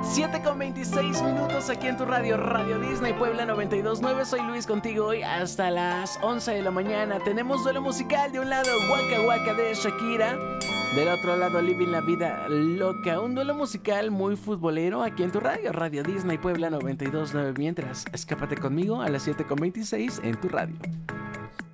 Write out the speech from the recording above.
7:26 aquí en tu radio, Radio Disney Puebla 92.9. Soy Luis contigo hoy hasta las 11 de la mañana. Tenemos duelo musical, de un lado Waka Waka de Shakira, del otro lado Living la Vida Loca. Un duelo musical muy futbolero aquí en tu radio, Radio Disney Puebla 92.9. Mientras, escápate conmigo a las 7:26 en tu radio.